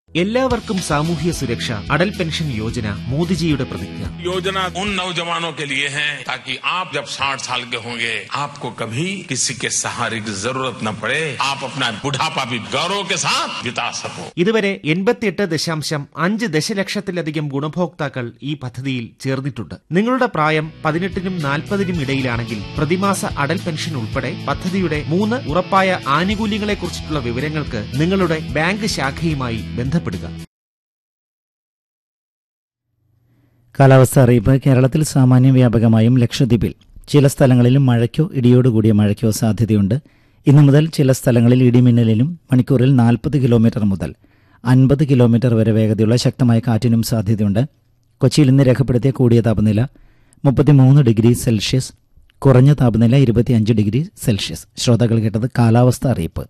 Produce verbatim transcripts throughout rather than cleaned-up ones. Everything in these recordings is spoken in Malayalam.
എല്ലാവർക്കും സാമൂഹ്യ സുരക്ഷ അടൽ പെൻഷൻ യോജന മോദിജിയുടെ പ്രതിജ്ഞ. योजना उन नौजवानों के लिए है ताकि आप जब साठ साल के होंगे आपको कभी किसी के सहारे की जरूरत न पड़े, आप अपना बुढ़ापा भी गौरव के साथ बिता सको. ഇതുവരെ എൺപത്തിയെട്ട് ദശാംശം അഞ്ച് ദശലക്ഷത്തിലധികം ഗുണഭോക്താക്കൾ ഈ പദ്ധതിയിൽ ചേർന്നിട്ടുണ്ട്. നിങ്ങളുടെ പ്രായം പതിനെട്ടിനും നാൽപ്പതിനും ഇടയിലാണെങ്കിൽ പ്രതിമാസ അടൽ പെൻഷൻ ഉൾപ്പെടെ പദ്ധതിയുടെ മൂന്ന് ഉറപ്പായ ആനുകൂല്യങ്ങളെക്കുറിച്ചിട്ടുള്ള വിവരങ്ങൾക്ക് നിങ്ങളുടെ ബാങ്ക് ശാഖയുമായി ബന്ധപ്പെടുക. കാലാവസ്ഥ അറിയിപ്പ്. കേരളത്തിൽ സാമാന്യ വ്യാപകമായും ലക്ഷദ്വീപിൽ ചില സ്ഥലങ്ങളിലും മഴയ്ക്കോ ഇടിയോടുകൂടിയ മഴയ്ക്കോ സാധ്യതയുണ്ട്. ഇന്നു മുതൽ ചില സ്ഥലങ്ങളിൽ ഇടിമിന്നലിനും മണിക്കൂറിൽ നാൽപ്പത് കിലോമീറ്റർ മുതൽ അൻപത് കിലോമീറ്റർ വരെ വേഗതയുള്ള ശക്തമായ കാറ്റിനും സാധ്യതയുണ്ട്. കൊച്ചിയിൽ ഇന്ന് രേഖപ്പെടുത്തിയ കൂടിയ താപനില മുപ്പത്തിമൂന്ന് ഡിഗ്രി സെൽഷ്യസ്, കുറഞ്ഞ താപനില ഇരുപത്തിയഞ്ച് ഡിഗ്രി സെൽഷ്യസ്. ശ്രോതാക്കൾ കേട്ടത് കാലാവസ്ഥ അറിയിപ്പ്.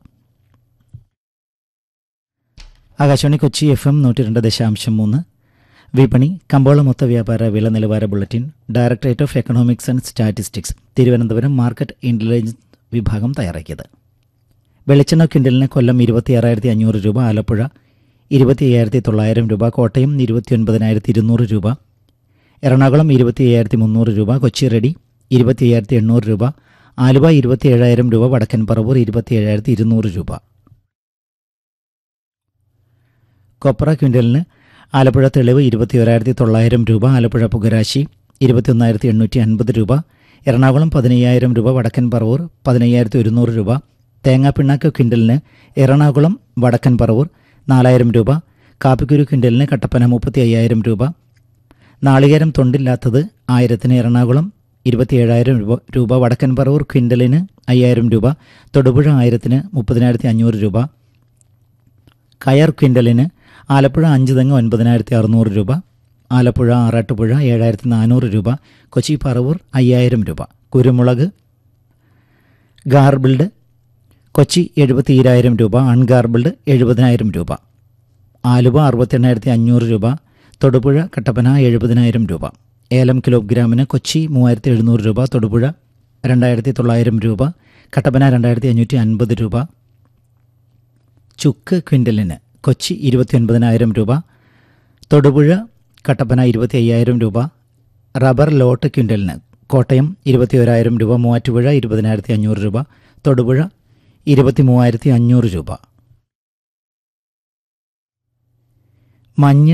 ആകാശവാണി കൊച്ചി എഫ് എം നൂറ്റി രണ്ട് ദശാംശം മൂന്ന്. വിപണി കമ്പോള മൊത്ത വ്യാപാര വില നിലവാര bulletin directorate of economics and statistics Thiruvananthapuram market intelligence വിഭാഗം തയ്യാറാക്കിയത്. വെളിച്ചെണ്ണ ക്വിൻ്റലിന് കൊല്ലം ഇരുപത്തിയാറായിരത്തി അഞ്ഞൂറ് രൂപ, ആലപ്പുഴ ഇരുപത്തി അയ്യായിരത്തി തൊള്ളായിരം രൂപ, കോട്ടയം ഇരുപത്തി ഒൻപതിനായിരത്തി ഇരുന്നൂറ് രൂപ, എറണാകുളം ഇരുപത്തി അയ്യായിരത്തി മുന്നൂറ് രൂപ, കൊച്ചി റെഡി ഇരുപത്തി അയ്യായിരത്തി എണ്ണൂറ് രൂപ, ആലുവ ഇരുപത്തി ഏഴായിരം രൂപ, വടക്കൻ പറവൂർ ഇരുപത്തി ഏഴായിരത്തി ഇരുന്നൂറ് രൂപ. കൊപ്ര ക്വിൻ്റലിന് ആലപ്പുഴ തെളിവ് ഇരുപത്തി ഒരായിരത്തി തൊള്ളായിരം രൂപ, ആലപ്പുഴ പുകരാശി ഇരുപത്തിയൊന്നായിരത്തി എണ്ണൂറ്റി അൻപത് രൂപ, എറണാകുളം പതിനയ്യായിരം രൂപ, വടക്കൻ പറവൂർ പതിനയ്യായിരത്തി ഒരുന്നൂറ് രൂപ, തേങ്ങാപ്പിണ്ണാക്ക് ക്വിൻ്റലിന് എറണാകുളം വടക്കൻ പറവൂർ നാലായിരം രൂപ, കാപ്പിക്കുരു ക്വിൻ്റലിന് കട്ടപ്പന മുപ്പത്തി അയ്യായിരം രൂപ, നാളികേരം തൊണ്ടില്ലാത്തത് ആയിരത്തിന് എറണാകുളം ഇരുപത്തിയേഴായിരം രൂപ രൂപ വടക്കൻ പറവൂർ ക്വിൻ്റലിന് അയ്യായിരം രൂപ, തൊടുപുഴ ആയിരത്തിന് മുപ്പതിനായിരത്തി അഞ്ഞൂറ് രൂപ, കയർ ക്വിൻ്റലിന് ആലപ്പുഴ അഞ്ച് തെങ്ങ് ഒൻപതിനായിരത്തി അറുന്നൂറ് രൂപ, ആലപ്പുഴ ആറാട്ടുപുഴ ഏഴായിരത്തി നാനൂറ് രൂപ, കൊച്ചി പറവൂർ അയ്യായിരം രൂപ, കുരുമുളക് ഗാർബിൾഡ് കൊച്ചി എഴുപത്തിയേഴായിരം രൂപ, അൺഗാർബിൾഡ് എഴുപതിനായിരം രൂപ, ആലുവ അറുപത്തെണ്ണായിരത്തി അഞ്ഞൂറ് രൂപ, തൊടുപുഴ കട്ടപ്പന എഴുപതിനായിരം രൂപ, ഏലം കിലോഗ്രാമിന് കൊച്ചി മൂവായിരത്തി എഴുന്നൂറ് രൂപ, തൊടുപുഴ രണ്ടായിരത്തി തൊള്ളായിരം രൂപ, കട്ടപ്പന രണ്ടായിരത്തി അഞ്ഞൂറ്റി അൻപത് രൂപ, ചുക്ക് ക്വിൻ്റലിന് കൊച്ചി ഇരുപത്തി ഒൻപതിനായിരം രൂപ, തൊടുപുഴ കട്ടപ്പന ഇരുപത്തി അയ്യായിരം രൂപ, റബ്ബർ ലോട്ട് ക്വിൻ്റലിന് കോട്ടയം ഇരുപത്തി ഒരായിരം രൂപ, മൂവാറ്റുപുഴ ഇരുപതിനായിരത്തി അഞ്ഞൂറ് രൂപ, തൊടുപുഴ ഇരുപത്തി മൂവായിരത്തി അഞ്ഞൂറ് രൂപ. മഞ്ഞ്